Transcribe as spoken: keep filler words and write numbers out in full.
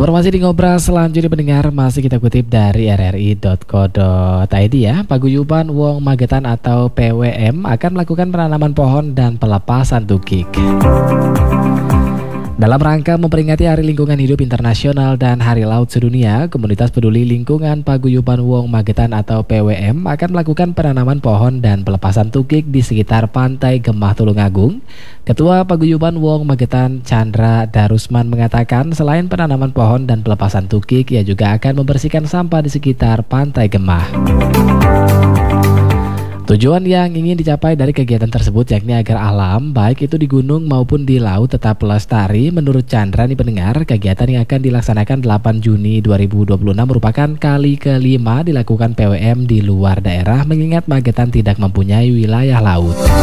Informasi di ngobrol selanjutnya pendengar masih kita kutip dari r r i dot co dot i d ya. Paguyuban Wong Magetan atau P W M akan melakukan penanaman pohon dan pelepasan tukik. Dalam rangka memperingati Hari Lingkungan Hidup Internasional dan Hari Laut Sedunia, Komunitas Peduli Lingkungan Paguyuban Wong Magetan atau P W M akan melakukan penanaman pohon dan pelepasan tukik di sekitar Pantai Gemah Tulungagung. Ketua Paguyuban Wong Magetan Chandra Darusman mengatakan selain penanaman pohon dan pelepasan tukik, ia juga akan membersihkan sampah di sekitar Pantai Gemah. Tujuan yang ingin dicapai dari kegiatan tersebut yakni agar alam, baik itu di gunung maupun di laut, tetap lestari. Menurut Chandra nih pendengar, kegiatan yang akan dilaksanakan delapan Juni dua ribu dua puluh enam merupakan kali kelima dilakukan P W M di luar daerah mengingat Magetan tidak mempunyai wilayah laut.